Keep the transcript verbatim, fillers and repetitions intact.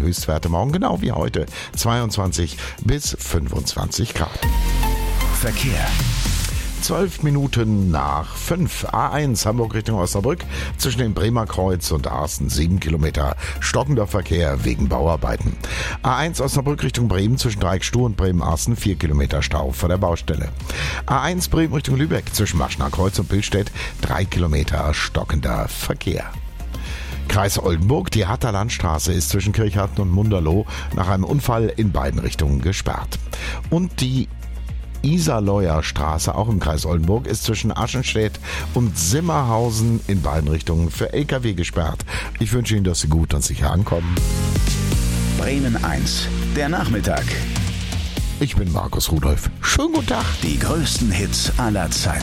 Höchstwerte morgen genau wie heute. zweiundzwanzig bis fünfundzwanzig Grad. Verkehr. Zwölf Minuten nach fünf. A eins Hamburg Richtung Osnabrück zwischen dem Bremer Kreuz und Arsten sieben Kilometer stockender Verkehr wegen Bauarbeiten. A eins Osnabrück Richtung Bremen zwischen Dreieckstuhl und Bremen-Arsten vier Kilometer Stau vor der Baustelle. A eins Bremen Richtung Lübeck zwischen Maschner Kreuz und Billstedt drei Kilometer stockender Verkehr. Kreis Oldenburg, die Hatter Landstraße ist zwischen Kirchharten und Munderloh nach einem Unfall in beiden Richtungen gesperrt. Und die Iserleuer Straße, auch im Kreis Oldenburg, ist zwischen Aschenstedt und Simmerhausen in beiden Richtungen für L K W gesperrt. Ich wünsche Ihnen, dass Sie gut und sicher ankommen. Bremen eins, der Nachmittag. Ich bin Markus Rudolph. Schönen guten Tag. Die größten Hits aller Zeiten.